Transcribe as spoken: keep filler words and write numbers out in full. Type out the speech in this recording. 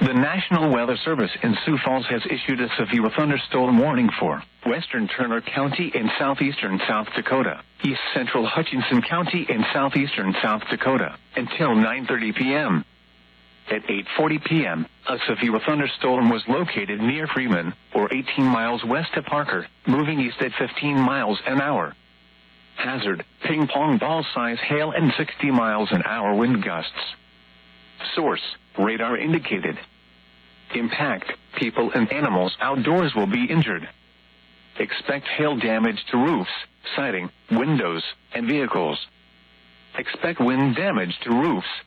The National Weather Service in Sioux Falls has issued a severe thunderstorm warning for western Turner County in southeastern South Dakota, east central Hutchinson County in southeastern South Dakota, until nine thirty p.m. At eight forty p.m., a severe thunderstorm was located near Freeman, or eighteen miles west of Parker, moving east at fifteen miles an hour. Hazard, ping-pong ball-size hail and sixty miles an hour wind gusts. Source, radar indicated. Impact, people and animals outdoors will be injured. Expect hail damage to roofs, siding, windows, and vehicles. Expect wind damage to roofs,